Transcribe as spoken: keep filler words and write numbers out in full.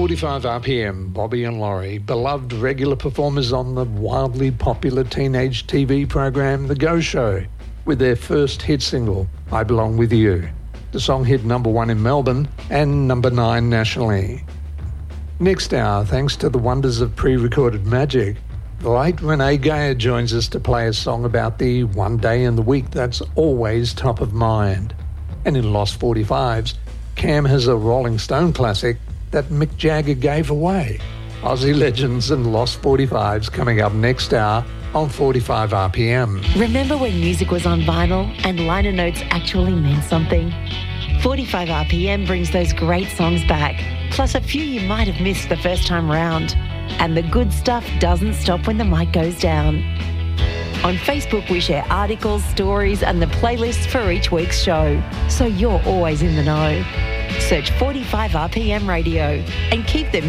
forty-five R P M, Bobby and Laurie, beloved regular performers on the wildly popular teenage T V program The Go Show, with their first hit single, I Belong With You. The song hit number one in Melbourne and number nine nationally. Next hour, thanks to the wonders of pre-recorded magic, the late Renee Geyer joins us to play a song about the one day in the week that's always top of mind. And in Lost forty-fives, Cam has a Rolling Stone classic that Mick Jagger gave away. Aussie Legends and Lost forty-fives coming up next hour on forty-five R P M. Remember when music was on vinyl and liner notes actually meant something? forty-five R P M brings those great songs back, plus a few you might have missed the first time round. And the good stuff doesn't stop when the mic goes down. On Facebook, we share articles, stories, and the playlists for each week's show, so you're always in the know. Search forty-five R P M Radio and keep the